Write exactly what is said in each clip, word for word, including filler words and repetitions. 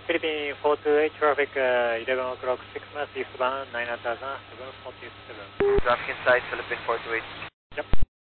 Philippine four two eight traffic uh, eleven o'clock six miles eastbound nine thousand seven forty-seven. Traffic inside Philippine four two eight. Yep.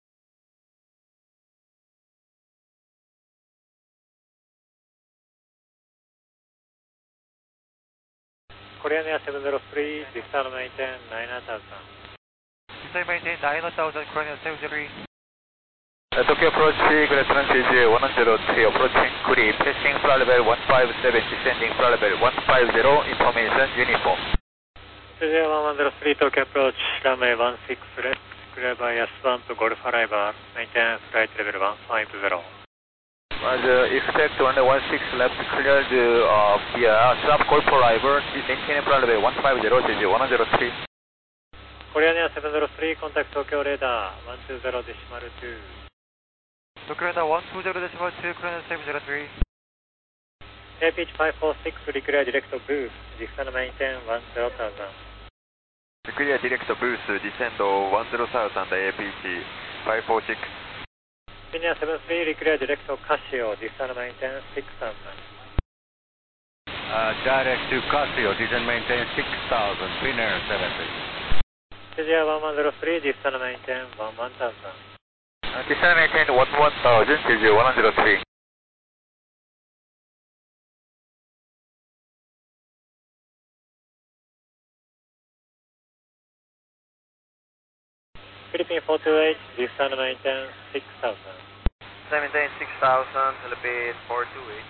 Korean Air seven zero three, descend maintain nine thousand. Descend maintain nine thousand, Korean Air seven zero three. Uh, Tokyo approach, Great Transit one zero three, approaching Kuri, passing flight level one five seven, descending flight level one five zero, information uniform. C J one one zero three, Tokyo approach, runway one six left, clear by S one to Golf arrival, maintain flight level one five zero. Roger, expect runway one six left, cleared uh, via sharp Golf arrival, maintain flight level one five zero, C J one zero three. Korean Air seven zero three, contact Tokyo radar one two zero decimal two. Tokyo radar one two zero decimal two, Korean Air seven zero three. Air pitch five four six, declare direct boost, descend maintain one zero thousand. Clear direct boost, descend one zero thousand, A P C five four six. Korean Air seven three, declare direct Casio, descend maintain six thousand. Uh, direct to Casio, descend maintain six thousand, Finnair seven three. C J one one zero three, descend maintain one one thousand. Uh, descend maintain one one thousand, C J one zero three. Philippine four two eight, descend maintain six thousand. Descend maintain six thousand, Philippine four two eight.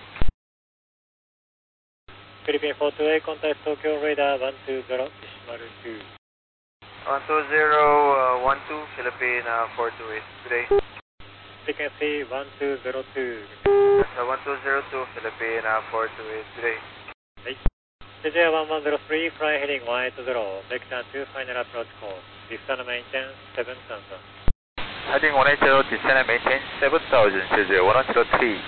Philippine four two eight, contact Tokyo radar one two zero decimal two. one two zero one two, Philippine uh, four two eight. Today. Frequency one two zero two. That's uh, one two zero two, Philippine uh, four two eight. Today. Right. C J one one zero three, fly heading one eight zero, vector two, final approach course. Descend maintain seven thousand. Heading one eight zero, descend maintain seven thousand, C J one zero three.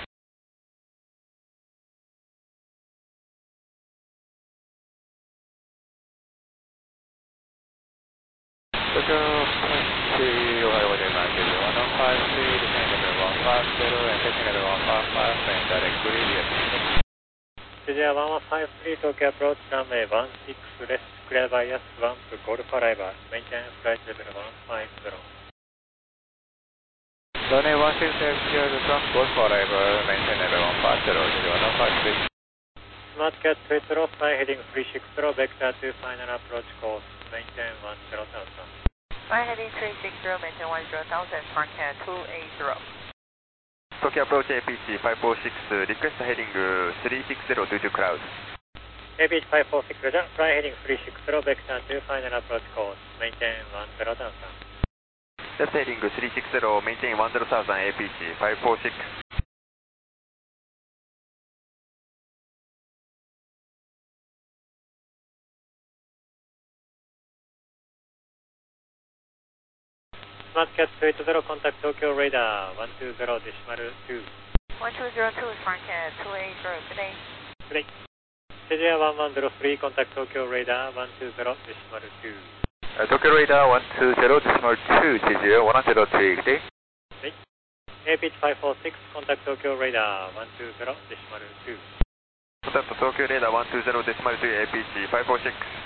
Tokyo Taxi, Ohio weather map is one oh five three, descend level one five zero, and taking level one five five, and direct to India. C J one one five three, Tokyo approach, runway one six left, clear by S one to Golf arrival, maintain flight level one five zero. Runway one six left, cleared from Golf arrival, maintain level one five zero, C J one oh five three. Smart Cat two zero, fly heading three six zero, vector two, final approach course, maintain one zero thousand. Fly heading three six zero, maintain one zero thousand, Smart Cat two eight zero. Tokyo approach A P C five four six, request heading three six zero due to cloud. A P H five four six, Roger, fly heading three six zero, vector two, final approach course, maintain one zero thousand. Left heading three six zero, maintain one zero thousand, A P C five four six. Smart Cat two eight zero, contact Tokyo radar one two zero decimal two. one two zero two, Smart Cat two eight zero, good day. Good day. C J one one zero three, contact Tokyo radar one two zero decimal two. Uh, Tokyo radar one two zero decimal two, C J one zero three, good day. Good day. A P H five four six, contact Tokyo radar one two zero decimal two. Contact Tokyo radar one two zero decimal two, A P C five four six.